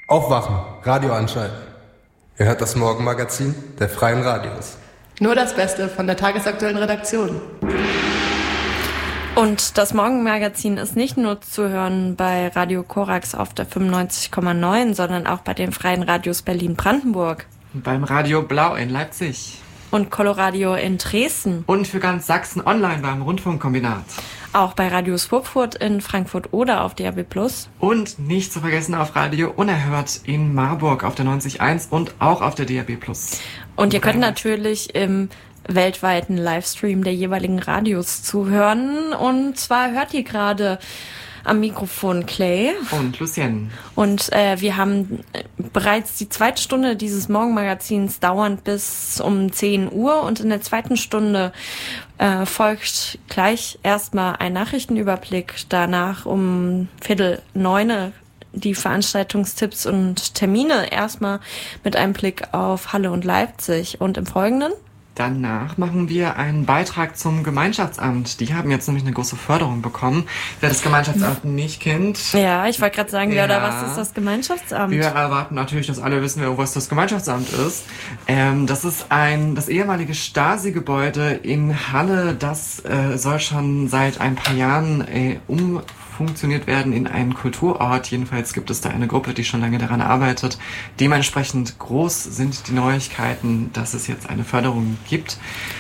Aufwachen, Radio anschalten. Ihr hört das Morgenmagazin der Freien Radios. Nur das Beste von der tagesaktuellen Redaktion. Und das Morgenmagazin ist nicht nur zu hören bei Radio Korax auf der 95,9, sondern auch bei den Freien Radios Berlin-Brandenburg. Beim Radio Blau in Leipzig. Und Coloradio in Dresden. Und für ganz Sachsen online beim Rundfunkkombinat. Auch bei Radio Swupfurt in Frankfurt oder auf DAB+. Und nicht zu vergessen auf Radio Unerhört in Marburg auf der 90.1 und auch auf der DAB+. Und ihr könnt natürlich im weltweiten Livestream der jeweiligen Radios zuhören. Und zwar hört ihr gerade am Mikrofon Clay und Lucien. Und wir haben bereits die zweite Stunde dieses Morgenmagazins dauernd bis um 10 Uhr. Und in der zweiten Stunde folgt gleich erstmal ein Nachrichtenüberblick. Danach um 8:45 die Veranstaltungstipps und Termine. Erstmal mit einem Blick auf Halle und Leipzig. Und im Folgenden? Danach machen wir einen Beitrag zum Gemeinschaftsamt. Die haben jetzt nämlich eine große Förderung bekommen. Wer das Gemeinschaftsamt nicht kennt... Ja, ich wollte gerade sagen, wer oder was ist das Gemeinschaftsamt? Wir erwarten natürlich, dass alle wissen, was das Gemeinschaftsamt ist. Das ist das ehemalige Stasi-Gebäude in Halle. Das soll schon seit ein paar Jahren umfunktioniert werden in einen Kulturort. Jedenfalls gibt es da eine Gruppe, die schon lange daran arbeitet. Dementsprechend groß sind die Neuigkeiten, dass es jetzt eine Förderung gibt.